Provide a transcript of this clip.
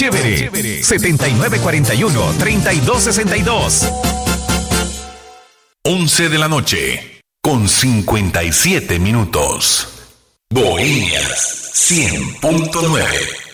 Chévere. 7941-3262. 11 de la noche, con 57 minutos. Bohemias 100.9.